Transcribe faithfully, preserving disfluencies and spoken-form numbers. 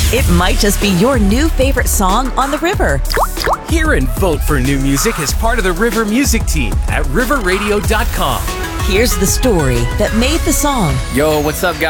It might just be your new favorite song on the river. Hear and vote for new music as part of the River Music team at river radio dot com. Here's the story that made the song. Yo, what's up, guys?